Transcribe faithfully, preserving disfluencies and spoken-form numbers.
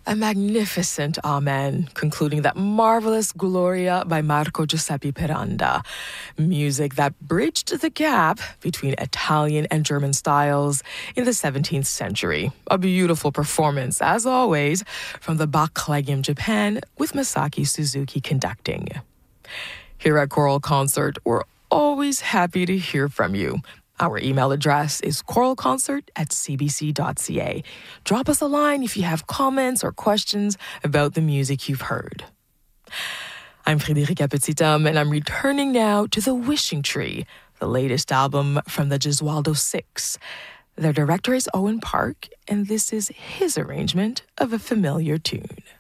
A magnificent Amen, concluding that marvelous Gloria by Marco Giuseppe Piranda. Music that bridged the gap between Italian and German styles in the seventeenth century. A beautiful performance, as always, from the Bach Collegium Japan with Masaki Suzuki conducting. Here at Choral Concert, we're always happy to hear from you. Our email address is choralconcert at c b c dot c a. Drop us a line if you have comments or questions about the music you've heard. I'm Frédérica Petithomme, and I'm returning now to The Wishing Tree, the latest album from the Gesualdo Six. Their director is Owen Park, and this is his arrangement of a familiar tune.